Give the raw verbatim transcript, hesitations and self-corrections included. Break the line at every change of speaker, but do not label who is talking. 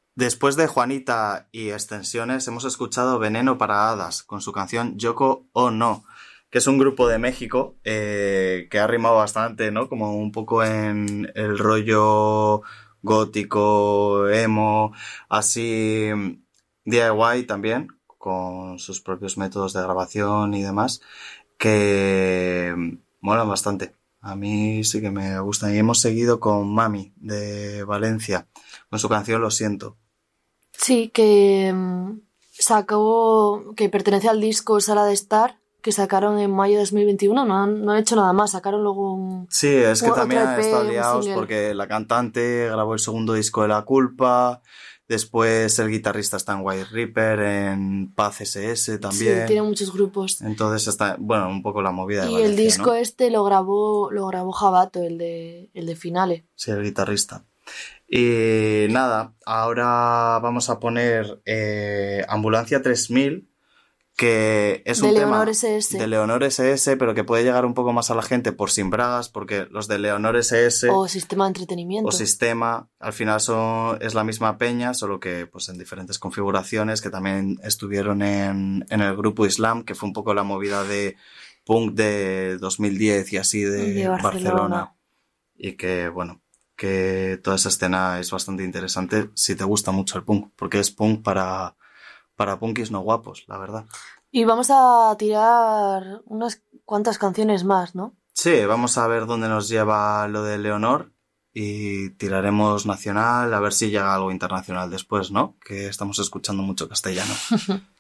Después de Juanita y Extensiones, hemos escuchado Veneno para Hadas con su canción Yoko o No, que es un grupo de México eh, que ha rimado bastante, ¿no? Como un poco en el rollo gótico, emo, así D I Y también, con sus propios métodos de grabación y demás, que molan bastante. A mí sí que me gustan. Y hemos seguido con Mami, de Valencia, con su canción Lo Siento.
Sí, que mm, sacó, que pertenece al disco Sala de Estar, que sacaron en mayo de dos mil veintiuno. No han, no han hecho nada más, sacaron luego un,
Sí, es que
un-
también
otro
han estado
E P, un
liados
single.
porque la cantante grabó el segundo disco de La Culpa, después el guitarrista está en White Reaper, en Paz S S
Sí, tiene
también.
muchos grupos.
Entonces está, bueno, un poco la movida de
Y el
Valencia,
disco
¿no?
este lo grabó, lo grabó Jabato, el de, el de Finale.
Sí, el guitarrista. Y nada, ahora vamos a poner eh, Ambulancia tres mil, que es
De
un
Leonor
tema
S S.
de Leonor S S, pero que puede llegar un poco más a la gente por Sin Bragas, porque los de Leonor S S
O Sistema de
o
Entretenimiento.
Sistema al final son, es la misma peña, solo que pues en diferentes configuraciones, que también estuvieron en, en el grupo Islam, que fue un poco la movida de punk de dos mil diez y así de,
De Barcelona.
Barcelona. Y que, bueno, que toda esa escena es bastante interesante si te gusta mucho el punk, porque es punk para, para punkis no guapos, la verdad.
Y vamos a tirar unas cuantas canciones más, ¿no?
Sí, vamos a ver dónde nos lleva lo de Leonor y tiraremos nacional, a ver si llega algo internacional después, ¿no? Que estamos escuchando mucho castellano.